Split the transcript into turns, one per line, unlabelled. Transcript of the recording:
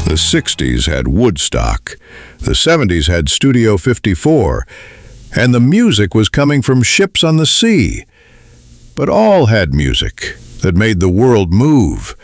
The 60s had Woodstock, the 70s had Studio 54, and the music was coming from ships on the sea. But all had music that made the world move.